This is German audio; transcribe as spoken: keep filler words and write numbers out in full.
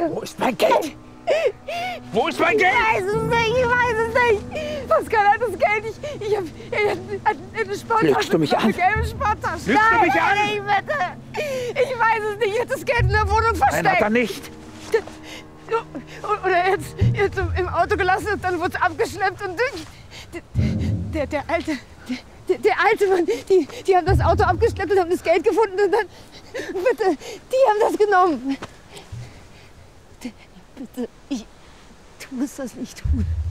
Wo ist mein Geld? Wo ist mein Geld? Ich weiß es nicht, ich weiß es nicht. Pascal hat das Geld. Ich, ich hab eine Sporttasche. Lügst du mich an? Eine gelbe Sporttasche. Lügst du mich an? Nein, bitte. Ich weiß es nicht. Ich hab das Geld in der Wohnung versteckt. Nein, hat er nicht. Oder er hat es im Auto gelassen und dann wurde es abgeschleppt und der, der alte, der, der alte Mann, die, die haben das Auto abgeschleppt und haben das Geld gefunden und dann, bitte, die haben das genommen. Bitte, ich, du musst das nicht tun.